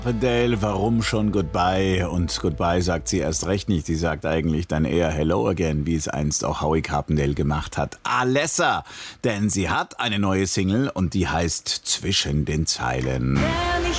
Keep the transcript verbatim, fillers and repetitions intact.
Adele, warum schon Goodbye? Und Goodbye sagt sie erst recht nicht. Sie sagt eigentlich dann eher Hello again, wie es einst auch Howie Carpendale gemacht hat. Alessa, denn sie hat eine neue Single und die heißt Zwischen den Zeilen.